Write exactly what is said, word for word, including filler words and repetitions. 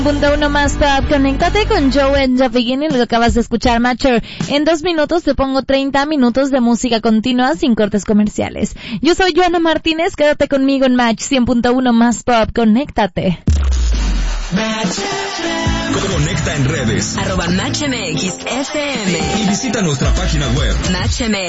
Punto uno más pop, conéctate con Joe and the Beginning, lo acabas de escuchar, Matcher. En dos minutos te pongo treinta minutos de música continua sin cortes comerciales. Yo soy Joana Martínez, quédate conmigo en Match cien punto uno más pop, conéctate. Conecta en redes arroba Match M X F M y visita nuestra página web Match M X.